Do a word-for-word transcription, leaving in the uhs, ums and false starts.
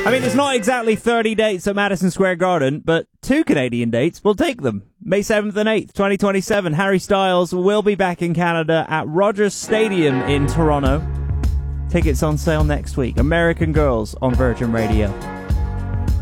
I mean, it's not exactly thirty dates at Madison Square Garden, but two Canadian dates, we'll take them. May seventh and eighth, twenty twenty-seven, Harry Styles will be back in Canada at Rogers Stadium in Toronto. Tickets on sale next week. American Girls on Virgin Radio.